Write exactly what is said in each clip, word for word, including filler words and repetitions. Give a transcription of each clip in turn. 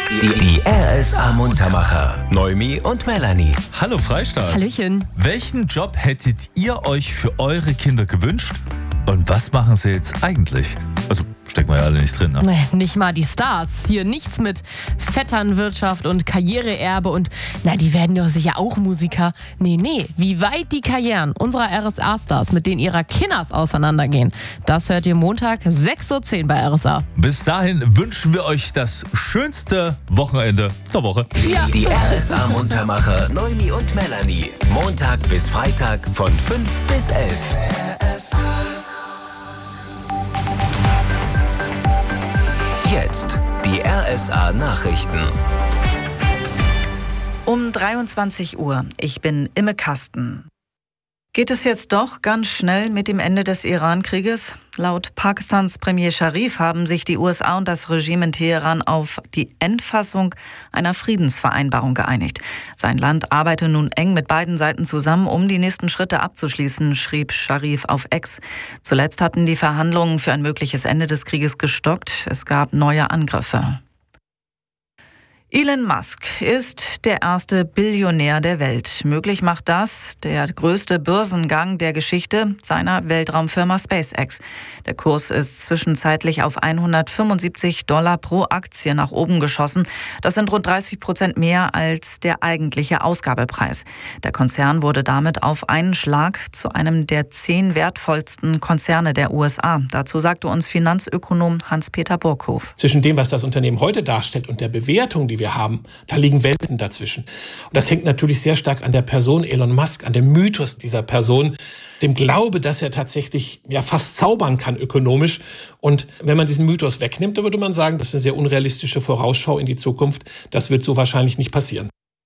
Die, die R S A-Muntermacher. Noemi und Melanie. Hallo Freistaat. Hallöchen. Welchen Job hättet ihr euch für eure Kinder gewünscht? Und was machen sie jetzt eigentlich? Also stecken wir ja alle nicht drin, ne? Nee, nicht mal die Stars. Hier nichts mit Vetternwirtschaft und Karriereerbe und na, die werden doch sicher auch Musiker. Nee, nee, wie weit die Karrieren unserer R S A-Stars mit denen ihrer Kinders auseinandergehen, das hört ihr Montag sechs Uhr zehn bei R S A. Bis dahin wünschen wir euch das schönste Wochenende der Woche. Ja. Die R S A-Muntermacher Noemi und Melanie. Montag bis Freitag von fünf bis elf. R S A. Jetzt die R S A-Nachrichten. Um dreiundzwanzig Uhr. Ich bin Imme Kasten. Geht es jetzt doch ganz schnell mit dem Ende des Iran-Krieges? Laut Pakistans Premier Sharif haben sich die U S A und das Regime in Teheran auf die Endfassung einer Friedensvereinbarung geeinigt. Sein Land arbeite nun eng mit beiden Seiten zusammen, um die nächsten Schritte abzuschließen, schrieb Sharif auf X. Zuletzt hatten die Verhandlungen für ein mögliches Ende des Krieges gestockt. Es gab neue Angriffe. Elon Musk ist der erste Billionär der Welt. Möglich macht das der größte Börsengang der Geschichte seiner Weltraumfirma SpaceX. Der Kurs ist zwischenzeitlich auf hundertfünfundsiebzig Dollar pro Aktie nach oben geschossen. Das sind rund dreißig Prozent mehr als der eigentliche Ausgabepreis. Der Konzern wurde damit auf einen Schlag zu einem der zehn wertvollsten Konzerne der U S A. Dazu sagte uns Finanzökonom Hans-Peter Burkhof. Zwischen dem, was das Unternehmen heute darstellt und der Bewertung, die wir haben, da liegen Welten dazwischen. Und das hängt natürlich sehr stark an der Person Elon Musk, an dem Mythos dieser Person, dem Glaube, dass er tatsächlich ja fast zaubern kann ökonomisch. Und wenn man diesen Mythos wegnimmt, dann würde man sagen, das ist eine sehr unrealistische Vorausschau in die Zukunft. Das wird so wahrscheinlich nicht passieren.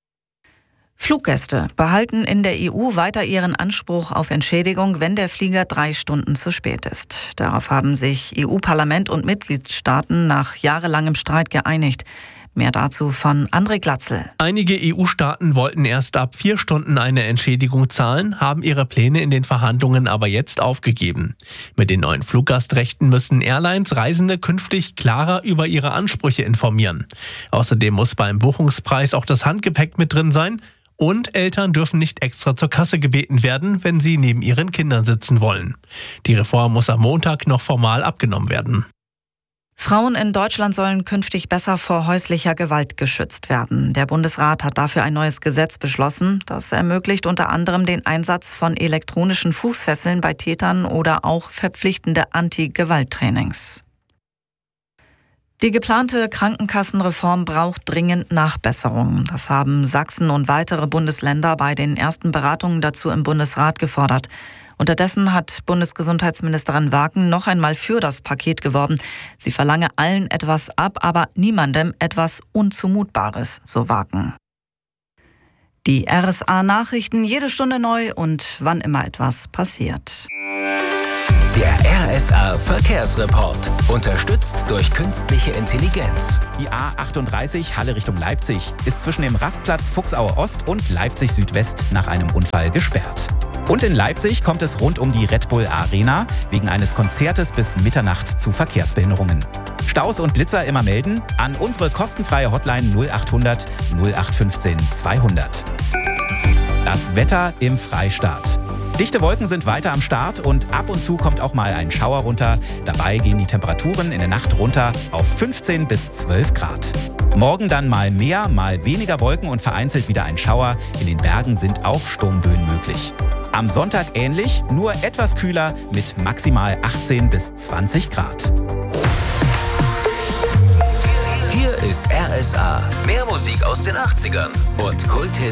Fluggäste behalten in der E U weiter ihren Anspruch auf Entschädigung, wenn der Flieger drei Stunden zu spät ist. Darauf haben sich E U-Parlament und Mitgliedstaaten nach jahrelangem Streit geeinigt. Mehr dazu von André Glatzel. Einige E U-Staaten wollten erst ab vier Stunden eine Entschädigung zahlen, haben ihre Pläne in den Verhandlungen aber jetzt aufgegeben. Mit den neuen Fluggastrechten müssen Airlines Reisende künftig klarer über ihre Ansprüche informieren. Außerdem muss beim Buchungspreis auch das Handgepäck mit drin sein. Und Eltern dürfen nicht extra zur Kasse gebeten werden, wenn sie neben ihren Kindern sitzen wollen. Die Reform muss am Montag noch formal abgenommen werden. Frauen in Deutschland sollen künftig besser vor häuslicher Gewalt geschützt werden. Der Bundesrat hat dafür ein neues Gesetz beschlossen. Das ermöglicht unter anderem den Einsatz von elektronischen Fußfesseln bei Tätern oder auch verpflichtende Anti-Gewalt-Trainings. Die geplante Krankenkassenreform braucht dringend Nachbesserungen. Das haben Sachsen und weitere Bundesländer bei den ersten Beratungen dazu im Bundesrat gefordert. Unterdessen hat Bundesgesundheitsministerin Waken noch einmal für das Paket geworben. Sie verlange allen etwas ab, aber niemandem etwas Unzumutbares, so Waken. Die R S A-Nachrichten jede Stunde neu und wann immer etwas passiert. Der R S A-Verkehrsreport. Unterstützt durch künstliche Intelligenz. Die A achtunddreißig Halle Richtung Leipzig ist zwischen dem Rastplatz Fuchsauer Ost und Leipzig Südwest nach einem Unfall gesperrt. Und in Leipzig kommt es rund um die Red Bull Arena wegen eines Konzertes bis Mitternacht zu Verkehrsbehinderungen. Staus und Blitzer immer melden an unsere kostenfreie Hotline null achthundert null acht fünfzehn zweihundert. Das Wetter im Freistaat. Dichte Wolken sind weiter am Start und ab und zu kommt auch mal ein Schauer runter. Dabei gehen die Temperaturen in der Nacht runter auf fünfzehn bis zwölf Grad. Morgen dann mal mehr, mal weniger Wolken und vereinzelt wieder ein Schauer. In den Bergen sind auch Sturmböen möglich. Am Sonntag ähnlich, nur etwas kühler mit maximal achtzehn bis zwanzig Grad. Hier ist R S A. Mehr Musik aus den achtzigern und Kulthits